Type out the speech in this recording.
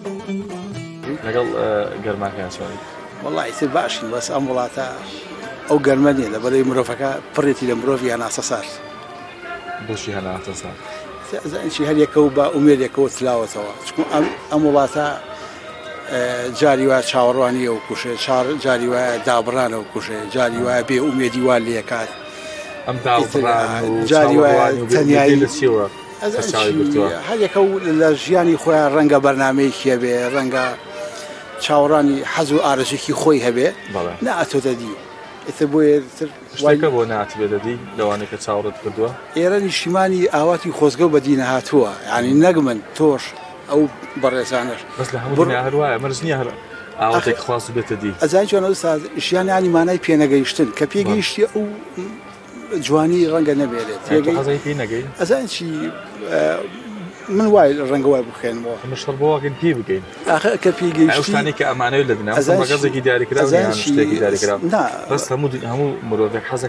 لەگەڵ گەرماکەیان چۆنی؟ وەڵی تر باشن بەس ئەم وڵاتە ئەو گەرمە نیە لەبەرەوەی مرۆڤەکە پڕێتی لە مرۆڤ هەناسە سار. بۆچی هەناسە سار؟ زانشی هەر یەکەو بە ئومێدێکەوە تلاوەتەوە چکو ئەم وڵاتە جاری وایە چاوەڕوانیە و کوشێ جاری وایە دابڕانە و کوشێ جاری وایە بێ ئومێدی وا لێکات ئەم دابڕان و جاری وایە تەنیایی لە چیوە؟ هەر یەکە لە ژیانی خۆیان ڕەنگە بەرنامەیەکی هەبێ ڕەنگە چاوەڕانی حەز و ئارەزێکی خۆی هەبێ نائەتۆ دەدی ئێتر بۆیە شتێکە بۆ ناتبێ دەدی لەوانەیە کە چاوەڕێت کردووە؟ ئێرە نیشتیمانی ئاواتی خۆزگە و بەدینە هاتووە یعنی نەک من تۆش ئەو بەڕێزانش بەس لە هەموو هەروایە مەرج نییە هەر ئاواتێک خواست بێتە دی ئەزانی چۆن ئەوستا ژیانیانی مانای پێنەگەیشتن کە پێگەیشتی ئەو جوانی ڕەنگە نەبێت ئەزان چی من وای ڕەنگە وای بخێنەوە مشڕ بۆواگەن پێ بگەین کە پێگەیشتی شتانی کە ئەمانەوە لە دنیا مەگەزێکی دیاریکراوە شتێکی دیاریکراوە بەس هەموو مرۆڤێک حەزەکە